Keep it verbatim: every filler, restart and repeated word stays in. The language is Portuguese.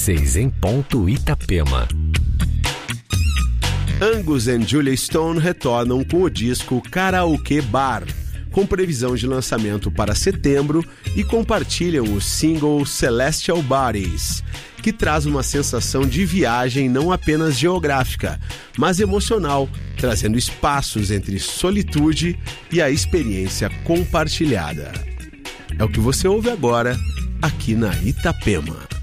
seis em ponto Itapema. Angus e Julia Stone retornam com o disco Karaokê Bar, com previsão de lançamento para setembro, e compartilham o single Celestial Bodies, que traz uma sensação de viagem não apenas geográfica, mas emocional, trazendo espaços entre solitude e a experiência compartilhada. É o que você ouve agora, aqui na Itapema.